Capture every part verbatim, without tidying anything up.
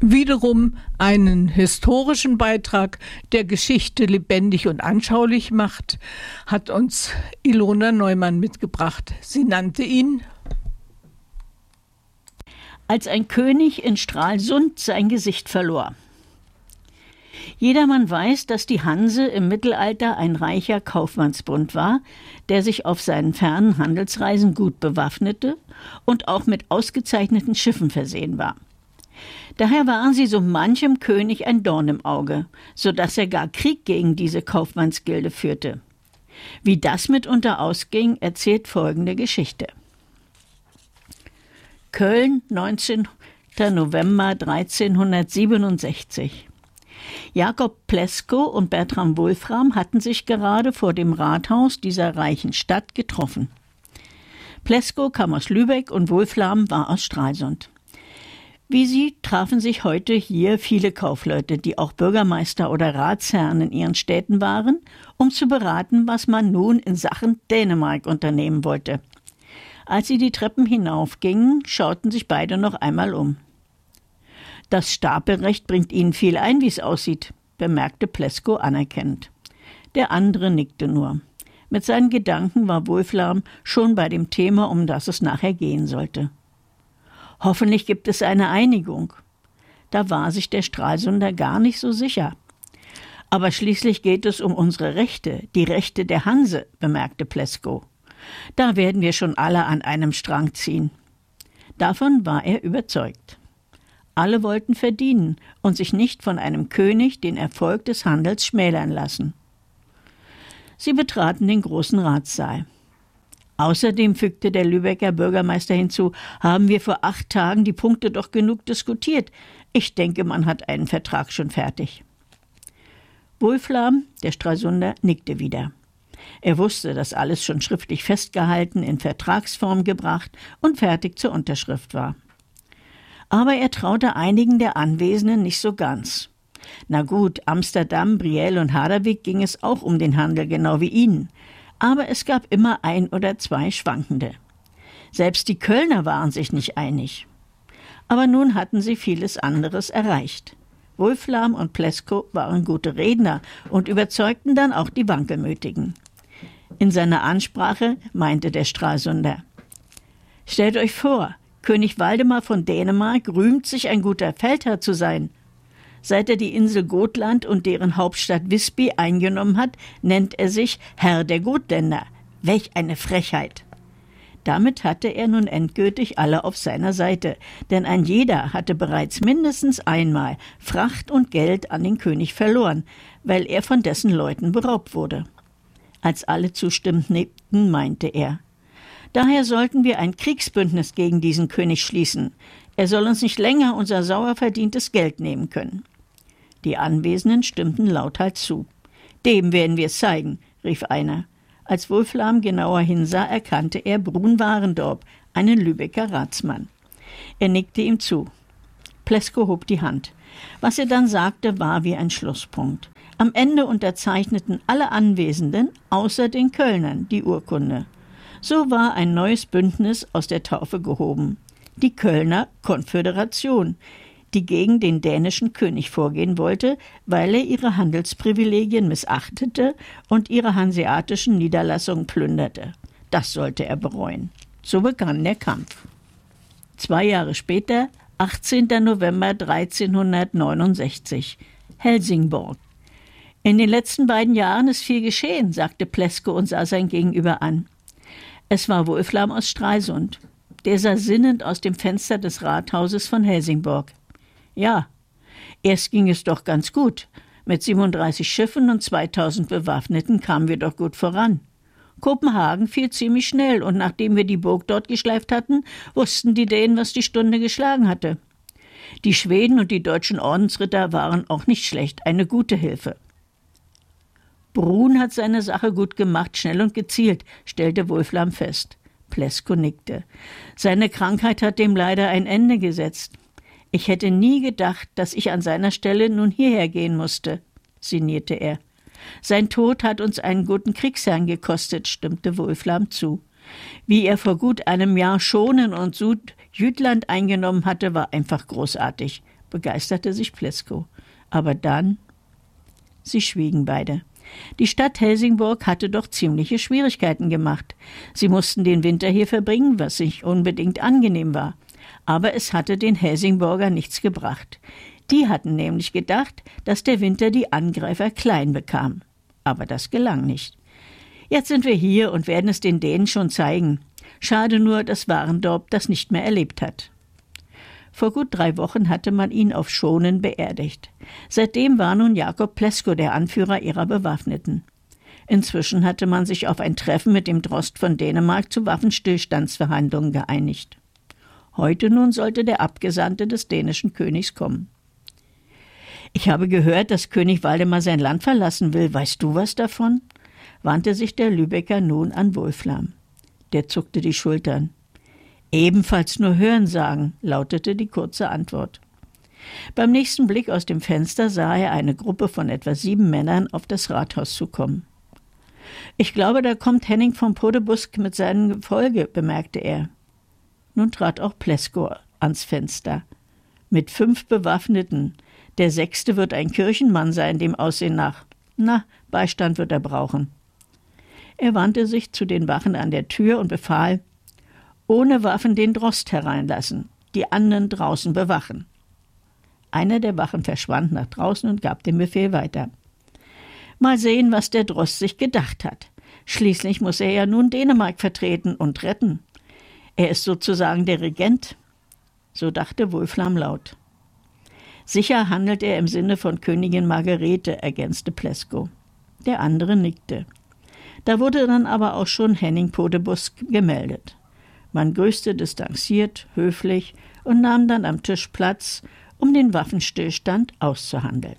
Wiederum einen historischen Beitrag, der Geschichte lebendig und anschaulich macht, hat uns Ilona Neumann mitgebracht. Sie nannte ihn Als ein König in Stralsund sein Gesicht verlor. Jedermann weiß, dass die Hanse im Mittelalter ein reicher Kaufmannsbund war, der sich auf seinen fernen Handelsreisen gut bewaffnete und auch mit ausgezeichneten Schiffen versehen war. Daher waren sie so manchem König ein Dorn im Auge, so dass er gar Krieg gegen diese Kaufmannsgilde führte. Wie das mitunter ausging, erzählt folgende Geschichte. Köln, neunzehnter November dreizehnhundertsiebenundsechzig. Jakob Pleskow und Bertram Wolfram hatten sich gerade vor dem Rathaus dieser reichen Stadt getroffen. Pleskow kam aus Lübeck und Wolfram war aus Stralsund. Wie sie trafen sich heute hier viele Kaufleute, die auch Bürgermeister oder Ratsherren in ihren Städten waren, um zu beraten, was man nun in Sachen Dänemark unternehmen wollte. Als sie die Treppen hinaufgingen, schauten sich beide noch einmal um. »Das Stapelrecht bringt Ihnen viel ein, wie es aussieht«, bemerkte Pleskow anerkennend. Der andere nickte nur. Mit seinen Gedanken war Wolfram schon bei dem Thema, um das es nachher gehen sollte. Hoffentlich gibt es eine Einigung. Da war sich der Stralsunder gar nicht so sicher. Aber schließlich geht es um unsere Rechte, die Rechte der Hanse, bemerkte Pleskow. Da werden wir schon alle an einem Strang ziehen. Davon war er überzeugt. Alle wollten verdienen und sich nicht von einem König den Erfolg des Handels schmälern lassen. Sie betraten den großen Ratssaal. Außerdem fügte der Lübecker Bürgermeister hinzu, haben wir vor acht Tagen die Punkte doch genug diskutiert. Ich denke, man hat einen Vertrag schon fertig. Wolfram, der Stralsunder, nickte wieder. Er wusste, dass alles schon schriftlich festgehalten, in Vertragsform gebracht und fertig zur Unterschrift war. Aber er traute einigen der Anwesenden nicht so ganz. Na gut, Amsterdam, Brielle und Harderwijk ging es auch um den Handel, genau wie ihnen. Aber es gab immer ein oder zwei Schwankende. Selbst die Kölner waren sich nicht einig. Aber nun hatten sie vieles anderes erreicht. Wolfram und Pleskow waren gute Redner und überzeugten dann auch die Wankelmütigen. In seiner Ansprache meinte der Stralsunder: »Stellt euch vor, König Waldemar von Dänemark rühmt sich, ein guter Feldherr zu sein. Seit er die Insel Gotland und deren Hauptstadt Visby eingenommen hat, nennt er sich Herr der Gotländer. Welch eine Frechheit!« Damit hatte er nun endgültig alle auf seiner Seite, denn ein jeder hatte bereits mindestens einmal Fracht und Geld an den König verloren, weil er von dessen Leuten beraubt wurde. Als alle zustimmend nickten, meinte er: »Daher sollten wir ein Kriegsbündnis gegen diesen König schließen. Er soll uns nicht länger unser sauer verdientes Geld nehmen können.« Die Anwesenden stimmten lauthals zu. »Dem werden wir es zeigen«, rief einer. Als Wolfram genauer hinsah, erkannte er Brun Warendorp, einen Lübecker Ratsmann. Er nickte ihm zu. Pleskow hob die Hand. Was er dann sagte, war wie ein Schlusspunkt. Am Ende unterzeichneten alle Anwesenden, außer den Kölnern, die Urkunde. So war ein neues Bündnis aus der Taufe gehoben. Die Kölner Konföderation, die gegen den dänischen König vorgehen wollte, weil er ihre Handelsprivilegien missachtete und ihre hanseatischen Niederlassungen plünderte. Das sollte er bereuen. So begann der Kampf. Zwei Jahre später, achtzehnter November dreizehnhundertneunundsechzig, Helsingborg. »In den letzten beiden Jahren ist viel geschehen«, sagte Pleskow und sah sein Gegenüber an. Es war Wolfram aus Stralsund. Der sah sinnend aus dem Fenster des Rathauses von Helsingborg. »Ja, erst ging es doch ganz gut. Mit siebenunddreißig Schiffen und zweitausend Bewaffneten kamen wir doch gut voran. Kopenhagen fiel ziemlich schnell, und nachdem wir die Burg dort geschleift hatten, wussten die Dänen, was die Stunde geschlagen hatte. Die Schweden und die deutschen Ordensritter waren auch nicht schlecht, eine gute Hilfe.« »Brun hat seine Sache gut gemacht, schnell und gezielt«, stellte Wolfram fest. Pleskow nickte. »Seine Krankheit hat dem leider ein Ende gesetzt. Ich hätte nie gedacht, dass ich an seiner Stelle nun hierher gehen musste«, sinnierte er. »Sein Tod hat uns einen guten Kriegsherrn gekostet«, stimmte Wolfram zu. »Wie er vor gut einem Jahr Schonen und Südjütland eingenommen hatte, war einfach großartig. begeisterte sich Plesko. Aber dann... Sie schwiegen beide. Die Stadt Helsingborg hatte doch ziemliche Schwierigkeiten gemacht. Sie mussten den Winter hier verbringen, was nicht unbedingt angenehm war. Aber es hatte den Helsingborger nichts gebracht. Die hatten nämlich gedacht, dass der Winter die Angreifer klein bekam. Aber das gelang nicht. Jetzt sind wir hier und werden es den Dänen schon zeigen. Schade nur, dass Warendorp das nicht mehr erlebt hat. Vor gut drei Wochen hatte man ihn auf Schonen beerdigt. Seitdem war nun Jakob Plesko der Anführer ihrer Bewaffneten. Inzwischen hatte man sich auf ein Treffen mit dem Drost von Dänemark zu Waffenstillstandsverhandlungen geeinigt. Heute nun sollte der Abgesandte des dänischen Königs kommen. »Ich habe gehört, dass König Waldemar sein Land verlassen will. Weißt du was davon?« wandte sich der Lübecker nun an Wulflam. Der zuckte die Schultern. »Ebenfalls nur Hörensagen«, lautete die kurze Antwort. Beim nächsten Blick aus dem Fenster sah er eine Gruppe von etwa sieben Männern auf das Rathaus zukommen. »Ich glaube, da kommt Henning von Podebusk mit seinem Gefolge«, bemerkte er. Nun trat auch Plesko ans Fenster. Mit fünf Bewaffneten. Der sechste wird ein Kirchenmann sein, dem Aussehen nach. Na, Beistand wird er brauchen. Er wandte sich zu den Wachen an der Tür und befahl, ohne Waffen den Drost hereinlassen, die anderen draußen bewachen. Einer der Wachen verschwand nach draußen und gab den Befehl weiter. Mal sehen, was der Drost sich gedacht hat. Schließlich muss er ja nun Dänemark vertreten und retten. Er ist sozusagen der Regent. So dachte Wulflam laut. Sicher handelt er im Sinne von Königin Margarete, ergänzte Plesko. Der andere nickte. Da wurde dann aber auch schon Henning Podebusk gemeldet. Man grüßte distanziert, höflich und nahm dann am Tisch Platz, um den Waffenstillstand auszuhandeln.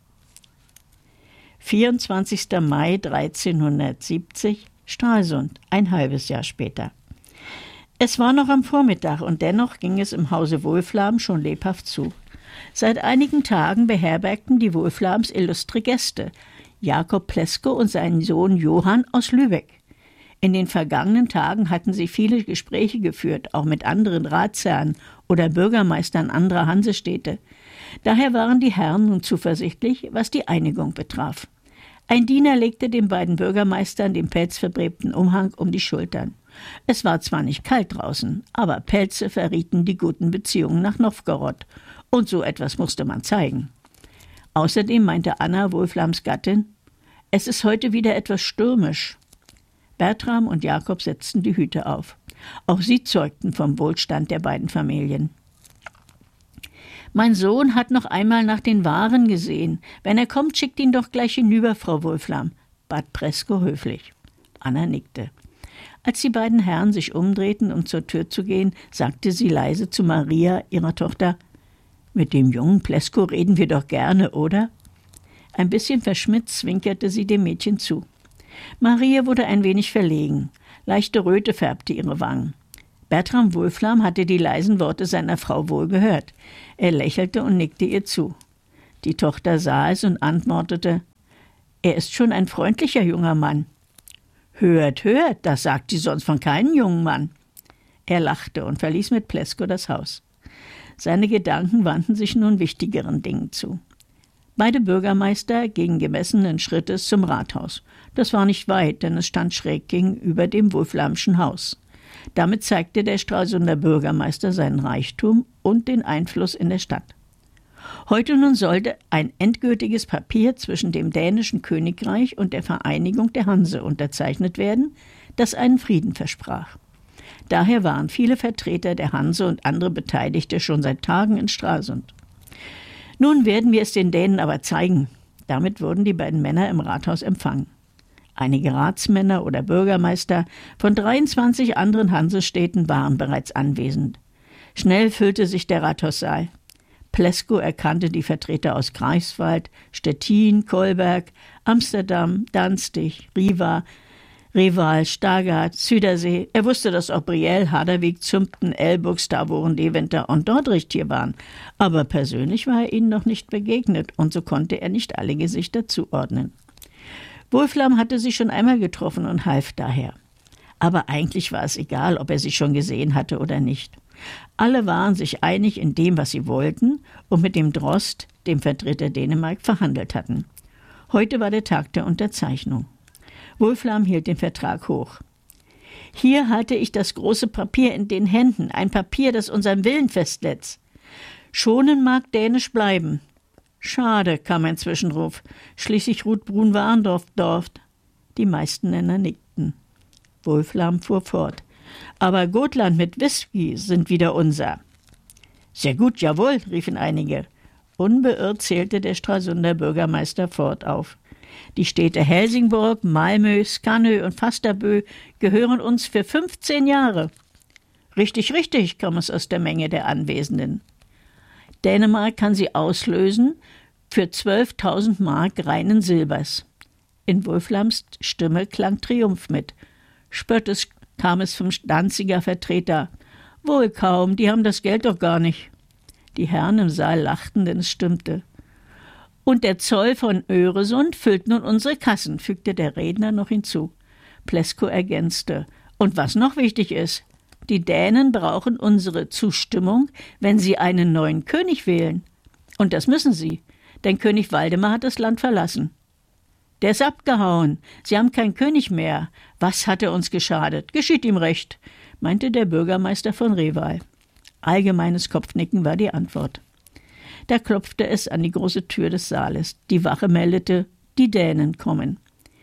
vierundzwanzigster Mai dreizehnhundertsiebzig, Stralsund, ein halbes Jahr später. Es war noch am Vormittag und dennoch ging es im Hause Wulflam schon lebhaft zu. Seit einigen Tagen beherbergten die Wulflams illustre Gäste, Jakob Plesko und seinen Sohn Johann aus Lübeck. In den vergangenen Tagen hatten sie viele Gespräche geführt, auch mit anderen Ratsherren oder Bürgermeistern anderer Hansestädte. Daher waren die Herren nun zuversichtlich, was die Einigung betraf. Ein Diener legte den beiden Bürgermeistern den pelzverbrebten Umhang um die Schultern. Es war zwar nicht kalt draußen, aber Pelze verrieten die guten Beziehungen nach Nowgorod. Und so etwas musste man zeigen. Außerdem meinte Anna, Wulflams Gattin, es ist heute wieder etwas stürmisch. Bertram und Jakob setzten die Hüte auf. Auch sie zeugten vom Wohlstand der beiden Familien. »Mein Sohn hat noch einmal nach den Waren gesehen. Wenn er kommt, schickt ihn doch gleich hinüber, Frau Wulflam«, bat Plesko höflich. Anna nickte. Als die beiden Herren sich umdrehten, um zur Tür zu gehen, sagte sie leise zu Maria, ihrer Tochter, »Mit dem jungen Plesko reden wir doch gerne, oder?« Ein bisschen verschmitzt zwinkerte sie dem Mädchen zu. Maria wurde ein wenig verlegen. Leichte Röte färbte ihre Wangen. Bertram Wulflam hatte die leisen Worte seiner Frau wohl gehört. Er lächelte und nickte ihr zu. Die Tochter sah es und antwortete, »Er ist schon ein freundlicher junger Mann.« »Hört, hört, das sagt sie sonst von keinem jungen Mann.« Er lachte und verließ mit Plesko das Haus. Seine Gedanken wandten sich nun wichtigeren Dingen zu. Beide Bürgermeister gingen gemessenen Schrittes zum Rathaus. Das war nicht weit, denn es stand schräg gegenüber dem Wulflamschen Haus. Damit zeigte der Stralsunder Bürgermeister seinen Reichtum und den Einfluss in der Stadt. Heute nun sollte ein endgültiges Papier zwischen dem dänischen Königreich und der Vereinigung der Hanse unterzeichnet werden, das einen Frieden versprach. Daher waren viele Vertreter der Hanse und andere Beteiligte schon seit Tagen in Stralsund. Nun werden wir es den Dänen aber zeigen. Damit wurden die beiden Männer im Rathaus empfangen. Einige Ratsmänner oder Bürgermeister von dreiundzwanzig anderen Hansestädten waren bereits anwesend. Schnell füllte sich der Rathaussaal. Plesko erkannte die Vertreter aus Greifswald, Stettin, Kolberg, Amsterdam, Danzig, Riva, Reval, Stargard, Südersee. Er wusste, dass auch Brielle, Harderwijk, Zumpen, Elburg, Stavoren, Deventer und Dordrecht hier waren. Aber persönlich war er ihnen noch nicht begegnet und so konnte er nicht alle Gesichter zuordnen. Wulflam hatte sie schon einmal getroffen und half daher. Aber eigentlich war es egal, ob er sie schon gesehen hatte oder nicht. Alle waren sich einig in dem, was sie wollten, und mit dem Drost, dem Vertreter Dänemark, verhandelt hatten. Heute war der Tag der Unterzeichnung. Wolfram hielt den Vertrag hoch. »Hier halte ich das große Papier in den Händen, ein Papier, das unseren Willen festsetzt. Schonen mag Dänisch bleiben.« »Schade«, kam ein Zwischenruf. »Schließlich ruht Brun-Warndorf dort.« Die meisten Nenner nickten. Wolfram fuhr fort. »Aber Gotland mit Whisky sind wieder unser.« »Sehr gut, jawohl«, riefen einige. Unbeirrt zählte der Stralsunder Bürgermeister fort auf. »Die Städte Helsingborg, Malmö, Skanö und Falsterbo gehören uns für fünfzehn Jahre.« »Richtig, richtig«, kam es aus der Menge der Anwesenden. »Dänemark kann sie auslösen für zwölftausend Mark reinen Silbers.« In Wolframs Stimme klang Triumph mit. Spöttisch kam es vom Danziger Vertreter. »Wohl kaum, die haben das Geld doch gar nicht.« Die Herren im Saal lachten, denn es stimmte. »Und der Zoll von Öresund füllt nun unsere Kassen«, fügte der Redner noch hinzu. Plesko ergänzte. »Und was noch wichtig ist, die Dänen brauchen unsere Zustimmung, wenn sie einen neuen König wählen. Und das müssen sie, denn König Waldemar hat das Land verlassen. Der ist abgehauen, sie haben keinen König mehr. Was hat er uns geschadet? Geschieht ihm recht«, meinte der Bürgermeister von Reval. Allgemeines Kopfnicken war die Antwort. Da klopfte es an die große Tür des Saales. Die Wache meldete, die Dänen kommen.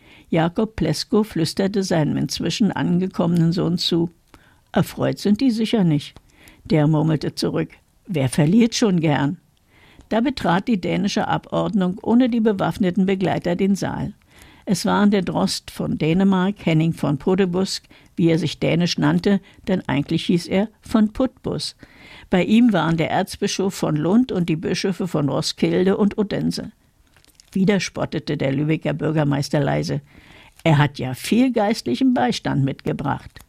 Jakob Plesko flüsterte seinem inzwischen angekommenen Sohn zu. Erfreut sind die sicher nicht. Der murmelte zurück. Wer verliert schon gern? Da betrat die dänische Abordnung ohne die bewaffneten Begleiter den Saal. Es waren der Drost von Dänemark, Henning von Podebusk, wie er sich dänisch nannte, denn eigentlich hieß er von Putbus. Bei ihm waren der Erzbischof von Lund und die Bischöfe von Roskilde und Odense. Wieder spottete der Lübecker Bürgermeister leise. Er hat ja viel geistlichen Beistand mitgebracht.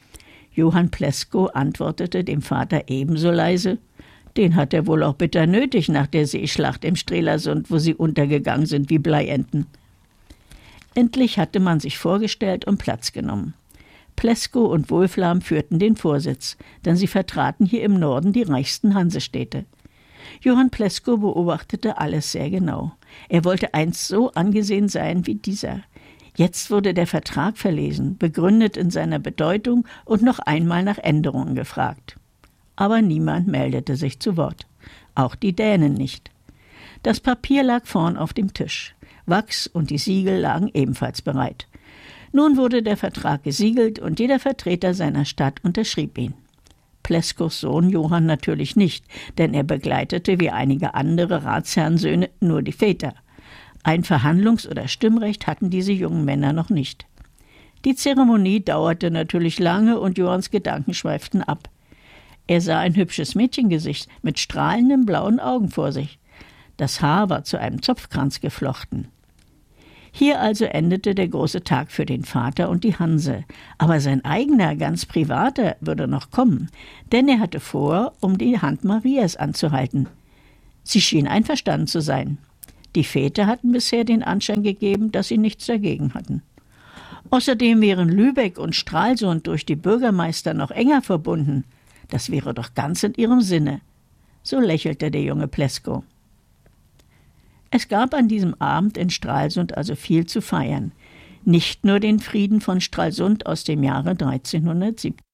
Johann Plesko antwortete dem Vater ebenso leise. Den hat er wohl auch bitter nötig nach der Seeschlacht im Strelasund, wo sie untergegangen sind wie Bleienten. Endlich hatte man sich vorgestellt und Platz genommen. Plesko und Wolfram führten den Vorsitz, denn sie vertraten hier im Norden die reichsten Hansestädte. Johann Plesko beobachtete alles sehr genau. Er wollte einst so angesehen sein wie dieser. Jetzt wurde der Vertrag verlesen, begründet in seiner Bedeutung und noch einmal nach Änderungen gefragt. Aber niemand meldete sich zu Wort. Auch die Dänen nicht. Das Papier lag vorn auf dem Tisch. Wachs und die Siegel lagen ebenfalls bereit. Nun wurde der Vertrag gesiegelt und jeder Vertreter seiner Stadt unterschrieb ihn. Pleskos Sohn Johann natürlich nicht, denn er begleitete wie einige andere Ratsherrensöhne nur die Väter. Ein Verhandlungs- oder Stimmrecht hatten diese jungen Männer noch nicht. Die Zeremonie dauerte natürlich lange und Johanns Gedanken schweiften ab. Er sah ein hübsches Mädchengesicht mit strahlenden blauen Augen vor sich. Das Haar war zu einem Zopfkranz geflochten. Hier also endete der große Tag für den Vater und die Hanse. Aber sein eigener, ganz privater würde noch kommen, denn er hatte vor, um die Hand Marias anzuhalten. Sie schien einverstanden zu sein. Die Väter hatten bisher den Anschein gegeben, dass sie nichts dagegen hatten. Außerdem wären Lübeck und Stralsund durch die Bürgermeister noch enger verbunden. Das wäre doch ganz in ihrem Sinne. So lächelte der junge Plesko. Es gab an diesem Abend in Stralsund also viel zu feiern. Nicht nur den Frieden von Stralsund aus dem Jahre dreizehnhundertsiebzehn.